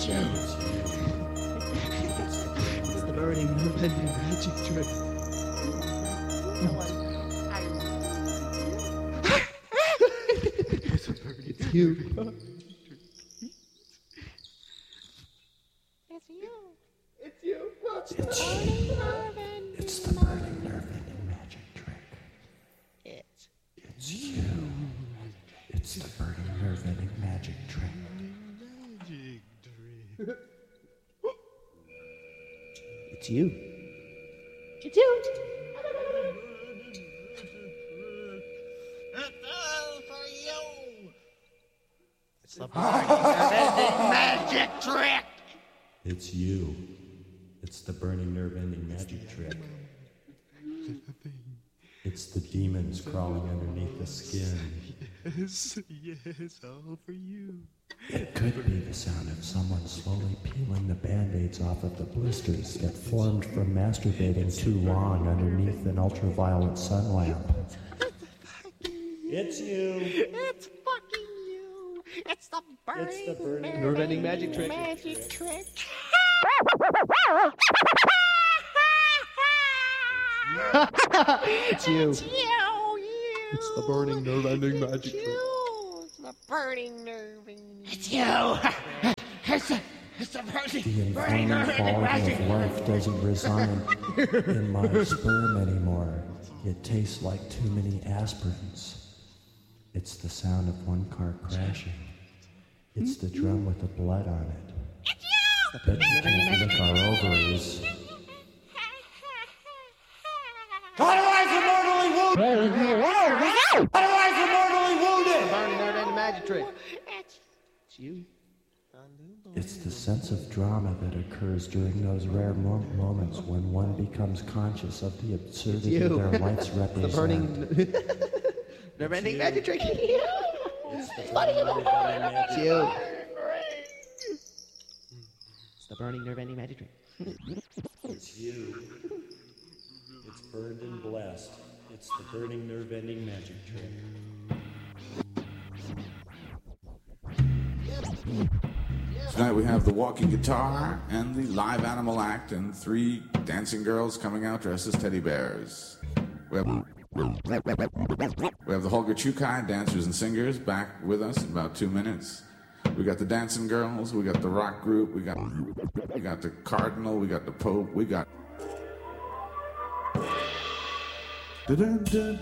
It's the burning never-ending magic trick. It's you. It's you. It's the burning nerve-ending magic trick. It's you. It's the burning nerve-ending magic trick. It's you. It's you. It's the burning never-ending magic trick. It's you. It's the burning nerve-ending magic trick. It's the demons crawling underneath the skin. Yes, all for you. It could be the sound of someone slowly peeling the band-aids off of the blisters that formed from masturbating too long underneath an ultraviolet sun lamp. It's you. It's fucking you. It's the burning Nerve-ending magic trick. Magic trick. It's you. It's you. It's the burning nerve-ending magic trick. It's the burning nerve. It's you. It's the burning, The burning inflaming nerve-ending quality magic. of life doesn't reside in my sperm anymore. It tastes like too many aspirins. It's the sound of one car crashing. It's the drum with the blood on it. It's you. Bet you can't lick our ovaries. Otherwise immortally wounded. Otherwise immortally wounded. Burning nerve-ending magic trick. It's It's you. It's the sense of drama that occurs during those rare moments when one becomes conscious of the absurdity you. their lights The represent. burning nerve-ending magic trick. It's you. It's the burning nerve-ending magic trick. It's you. It's burned and blessed. It's the burning nerve-ending magic trick. Tonight we have the walking guitar and the live animal act and 3 dancing girls coming out dressed as teddy bears. We have the Holger Chukai dancers and singers back with us in about 2 minutes. We got the dancing girls, we got the rock group, we got the Cardinal, we got the Pope, we got